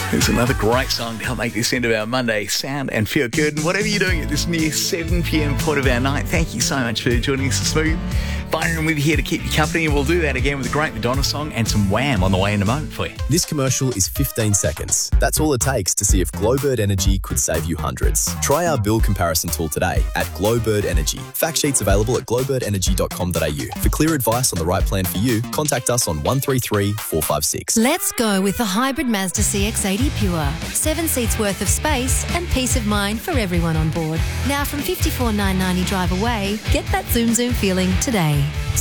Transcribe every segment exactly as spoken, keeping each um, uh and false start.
There's another great song to help make this end of our Monday sound and feel good. And whatever you're doing at this near seven p.m. point of our night, thank you so much for joining us this Smooth. Byron, we're here to keep you company, and we'll do that again with a great Madonna song and some Wham on the way in a moment for you. This commercial is fifteen seconds. That's all it takes to see if Glowbird Energy could save you hundreds. Try our bill comparison tool today at Glowbird Energy. Fact sheets available at glowbird energy dot com dot a u. For clear advice on the right plan for you, contact us on one three three, four five six. Let's go with the hybrid Mazda C X eighty Pure. Seven seats worth of space and peace of mind for everyone on board. Now from fifty-four thousand nine hundred ninety drive away, get that zoom zoom feeling today.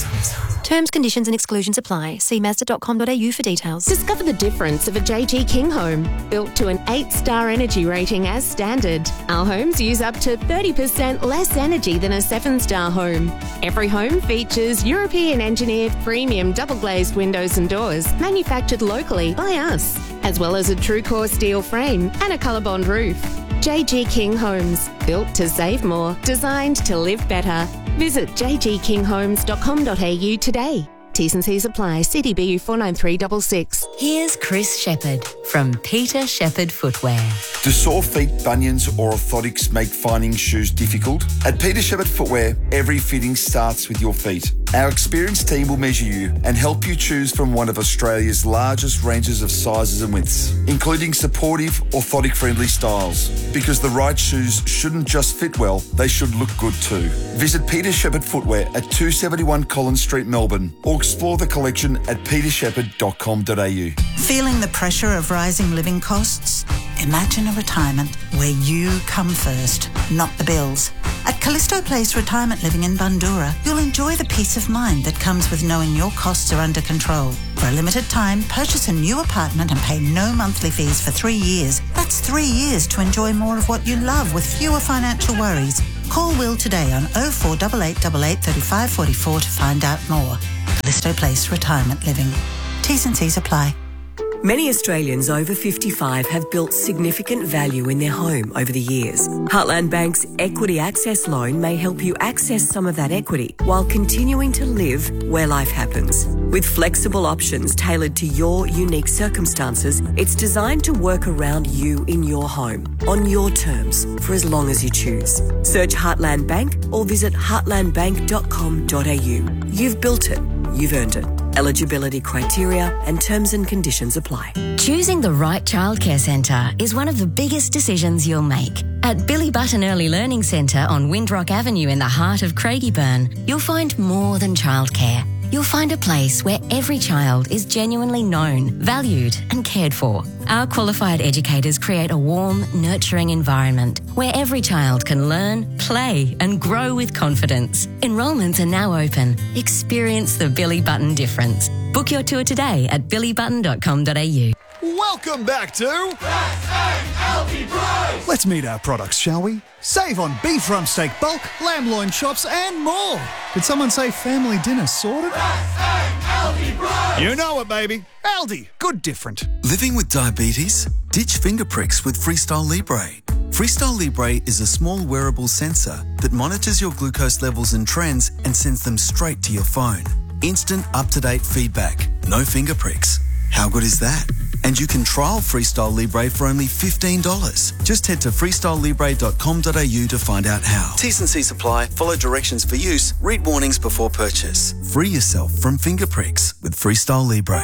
Terms, conditions and exclusions apply. See mazda dot com dot a u for details. Discover the difference of a J G King home. Built to an eight star energy rating as standard. Our homes use up to thirty percent less energy than a seven star home. Every home features European engineered premium double glazed windows and doors manufactured locally by us, as well as a true core steel frame and a Colorbond roof. J G King Homes. Built to save more. Designed to live better. Visit j g king homes dot com dot a u today. T's and C's apply. C D B U four nine three six six. Here's Chris Shepherd from Peter Shepherd Footwear. Do sore feet, bunions or orthotics make finding shoes difficult? At Peter Shepherd Footwear, every fitting starts with your feet. Our experienced team will measure you and help you choose from one of Australia's largest ranges of sizes and widths, including supportive, orthotic-friendly styles. Because the right shoes shouldn't just fit well, they should look good too. Visit Peter Shepherd Footwear at two seventy-one Collins Street, Melbourne, or explore the collection at peter shepherd dot com dot a u. Feeling the pressure of rising living costs? Imagine a retirement where you come first, not the bills. At Callisto Place Retirement Living in Bundoora, you'll enjoy the peace of mind that comes with knowing your costs are under control. For a limited time, purchase a new apartment and pay no monthly fees for three years. That's three years to enjoy more of what you love with fewer financial worries. Call Will today on oh four eight eight eight eight, three five four four to find out more. Callisto Place Retirement Living. T's and C's apply. Many Australians over fifty-five have built significant value in their home over the years. Heartland Bank's Equity Access Loan may help you access some of that equity while continuing to live where life happens. With flexible options tailored to your unique circumstances, it's designed to work around you in your home, on your terms, for as long as you choose. Search Heartland Bank or visit heartland bank dot com dot a u. You've built it. You've earned it. Eligibility criteria and terms and conditions apply. Choosing the right childcare centre is one of the biggest decisions you'll make. At Billy Button Early Learning Centre on Windrock Avenue in the heart of Craigieburn, you'll find more than childcare. You'll find a place where every child is genuinely known, valued and cared for. Our qualified educators create a warm, nurturing environment where every child can learn, play and grow with confidence. Enrolments are now open. Experience the Billy Button difference. Book your tour today at billy button dot com dot a u. Welcome back to S A L T Price! Let's meet our products, shall we? Save on beef rump steak bulk, lamb loin chops and more. Did someone say family dinner sorted? S A L T Price! You know it, baby. Aldi, good different. Living with diabetes? Ditch finger pricks with Freestyle Libre. Freestyle Libre is a small wearable sensor that monitors your glucose levels and trends and sends them straight to your phone. Instant up-to-date feedback. No finger pricks. How good is that? And you can trial Freestyle Libre for only fifteen dollars. Just head to freestyle libre dot com dot a u to find out how. T's and C's apply. Follow directions for use. Read warnings before purchase. Free yourself from finger pricks with Freestyle Libre.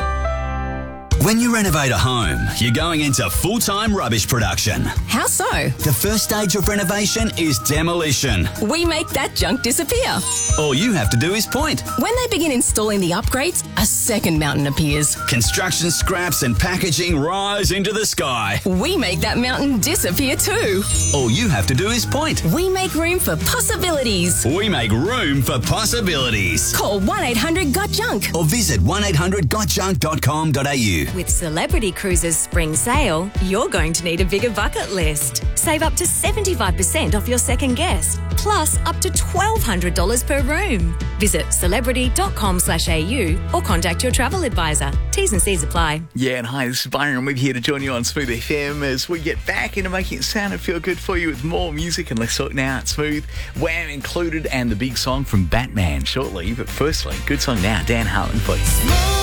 When you renovate a home, you're going into full-time rubbish production. How so? The first stage of renovation is demolition. We make that junk disappear. All you have to do is point. When they begin installing the upgrades, a second mountain appears. Construction scraps and packaging rise into the sky. We make that mountain disappear too. All you have to do is point. We make room for possibilities. We make room for possibilities. Call one eight hundred got junk or visit one eight hundred got junk dot com dot a u. With Celebrity Cruises Spring Sale, you're going to need a bigger bucket list. Save up to seventy-five percent off your second guest, plus up to twelve hundred dollars per room. Visit celebrity dot com slash a u or contact your travel advisor. T's and C's apply. Yeah, and hi, this is Byron. We're here to join you on Smooth F M as we get back into making it sound and feel good for you with more music. And let's talk now at Smooth. Wham included and the big song from Batman shortly. But firstly, good song now, Dan Hartman, please.